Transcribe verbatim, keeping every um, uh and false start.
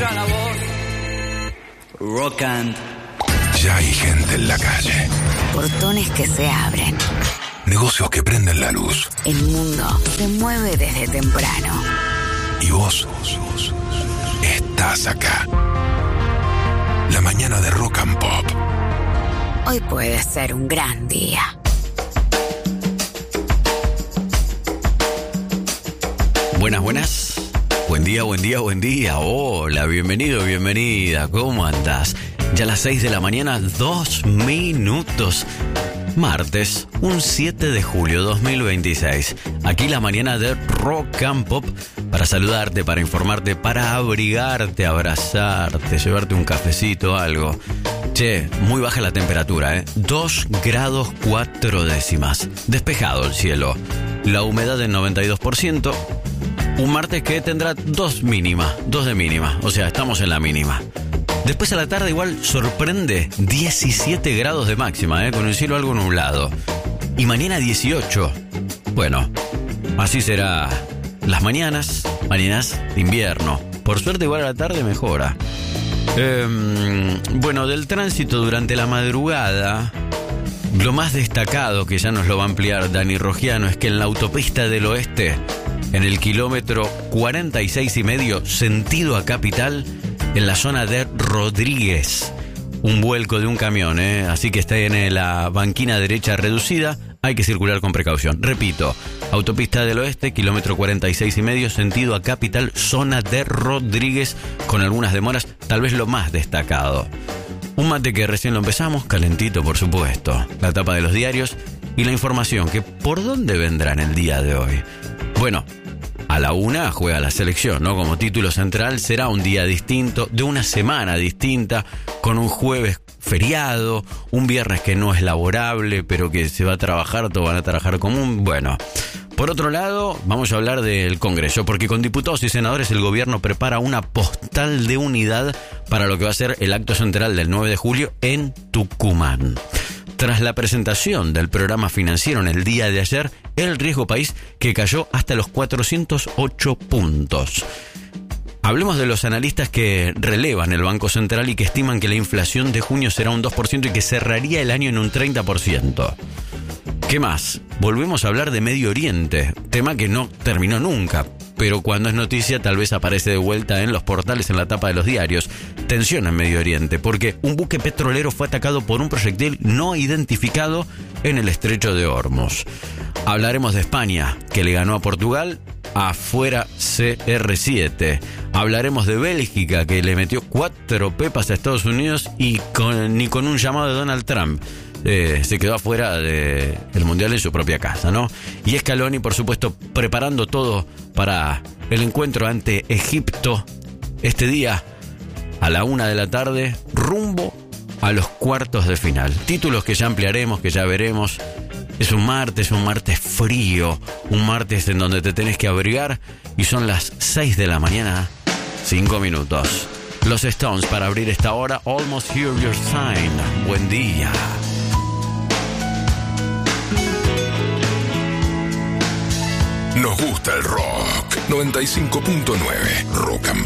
nuestra labor. Rock and... Ya hay gente en la calle. Portones que se abren. Negocios que prenden la luz. El mundo se mueve desde temprano. Y vos estás acá. La mañana de Rock and Pop. Hoy puede ser un gran día. Buenas, buenas. Buen día, buen día, buen día. Hola, bienvenido, bienvenida. ¿Cómo andás? Ya a las seis de la mañana, dos minutos. Martes, un siete de julio dos mil veintiséis. Aquí la mañana de Rock and Pop. Para saludarte, para informarte, para abrigarte, abrazarte, llevarte un cafecito, algo. Che, muy baja la temperatura, ¿eh? dos grados cuatro décimas. Despejado el cielo. La humedad del noventa y dos por ciento. Un martes que tendrá dos mínima, dos de mínima. O sea, estamos en la mínima. Después a la tarde igual sorprende diecisiete grados de máxima, ¿eh? Con el cielo algo nublado. Y mañana dieciocho. Bueno, así será las mañanas, mañanas de invierno. Por suerte igual a la tarde mejora. Eh, bueno, del tránsito durante la madrugada, lo más destacado, que ya nos lo va a ampliar Dani Rogiano, es que en la autopista del oeste, en el kilómetro cuarenta y seis y medio, sentido a Capital, en la zona de Rodríguez, un vuelco de un camión, ¿eh? Así que está en la banquina derecha reducida, hay que circular con precaución. Repito, autopista del oeste, kilómetro cuarenta y seis y medio, sentido a Capital, zona de Rodríguez, con algunas demoras, tal vez lo más destacado. Un mate que recién lo empezamos, calentito por supuesto, la tapa de los diarios y la información que por dónde vendrá en el día de hoy. Bueno, a la una juega la selección, ¿no? Como título central será un día distinto, de una semana distinta, con un jueves feriado, un viernes que no es laborable, pero que se va a trabajar, todos van a trabajar común. Bueno, por otro lado, vamos a hablar del Congreso, porque con diputados y senadores el gobierno prepara una postal de unidad para lo que va a ser el acto central del nueve de julio en Tucumán. Tras la presentación del programa financiero en el día de ayer, el riesgo país que cayó hasta los cuatrocientos ocho puntos. Hablemos de los analistas que relevan el Banco Central y que estiman que la inflación de junio será un dos por ciento y que cerraría el año en un treinta por ciento. ¿Qué más? Volvemos a hablar de Medio Oriente, tema que no terminó nunca, pero cuando es noticia tal vez aparece de vuelta en los portales, en la tapa de los diarios. Tensión en Medio Oriente, porque un buque petrolero fue atacado por un proyectil no identificado en el estrecho de Hormuz. Hablaremos de España, que le ganó a Portugal, afuera C R siete. Hablaremos de Bélgica, que le metió cuatro pepas a Estados Unidos y con, ni con un llamado de Donald Trump. Eh, se quedó afuera del Mundial en su propia casa, ¿no? Y Scaloni, por supuesto, preparando todo para el encuentro ante Egipto este día a la una de la tarde, rumbo a los cuartos de final. Títulos que ya ampliaremos, que ya veremos. Es un martes, un martes frío, un martes en donde te tenés que abrigar y son las seis de la mañana, cinco minutos. Los Stones para abrir esta hora, Almost Hear Your Sign. Buen día. Nos gusta el rock. noventa y cinco punto nueve Rock and